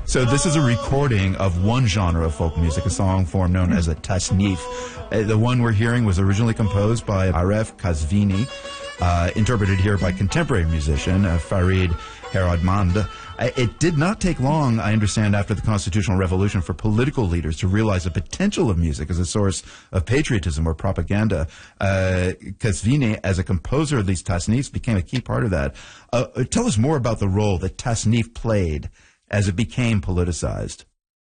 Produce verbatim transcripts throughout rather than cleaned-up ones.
So this is a recording of one genre of folk music, a song form known as a tasnif. Uh, the one we're hearing was originally composed by Aref Kazvini, uh, interpreted here by contemporary musician uh, Farid Herodmand. Uh, it did not take long, I understand, after the Constitutional Revolution for political leaders to realize the potential of music as a source of patriotism or propaganda. Uh, Kazvini, as a composer of these tasnifs, became a key part of that. Uh, tell us more about the role that tasnif played as it became politicized.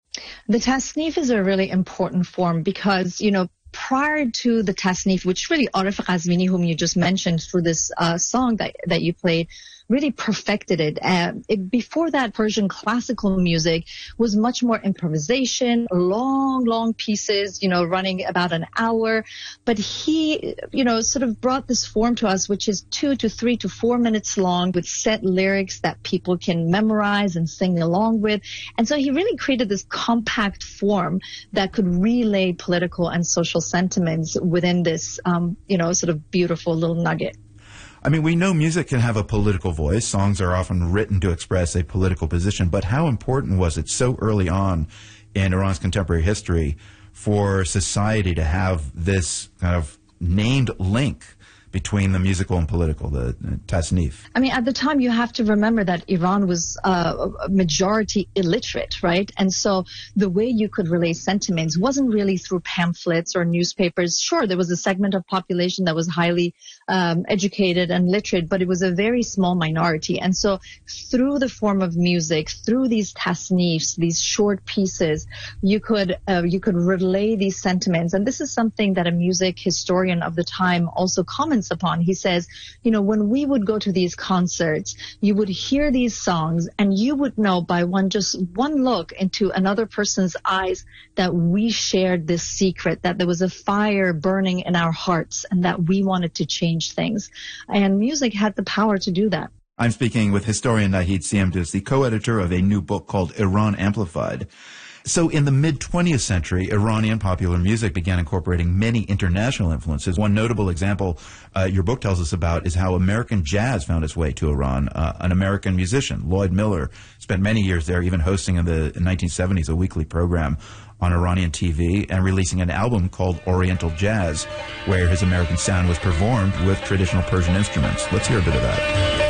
The tasnif is a really important form because, you know, prior to the tasnif, which really Aref Kazvini, whom you just mentioned through this uh, song that, that you played, really perfected it. Uh, it. Before that, Persian classical music was much more improvisation, long, long pieces, you know, running about an hour. But he, you know, sort of brought this form to us, which is two to three to four minutes long with set lyrics that people can memorize and sing along with. And so he really created this compact form that could relay political and social sentiments within this, um, you know, sort of beautiful little nugget. I mean, we know music can have a political voice. Songs are often written to express a political position, but how important was it so early on in Iran's contemporary history for society to have this kind of named link between the musical and political, the uh, tasnif? I mean, at the time, you have to remember that Iran was uh, a majority illiterate, right? And so the way you could relay sentiments wasn't really through pamphlets or newspapers. Sure, there was a segment of population that was highly um, educated and literate, but it was a very small minority. And so through the form of music, through these tasnifs, these short pieces, you could uh, you could relay these sentiments. And this is something that a music historian of the time also comments upon. He says, you know, when we would go to these concerts, you would hear these songs and you would know by one just one look into another person's eyes that we shared this secret, that there was a fire burning in our hearts and that we wanted to change things. And music had the power to do that. I'm speaking with historian Nahid Siamdous, the co-editor of a new book called Iran Amplified. So in the mid-twentieth century, Iranian popular music began incorporating many international influences. One notable example uh, your book tells us about is how American jazz found its way to Iran. Uh, an American musician, Lloyd Miller, spent many years there, even hosting in the nineteen seventies a weekly program on Iranian T V and releasing an album called Oriental Jazz, where his American sound was performed with traditional Persian instruments. Let's hear a bit of that.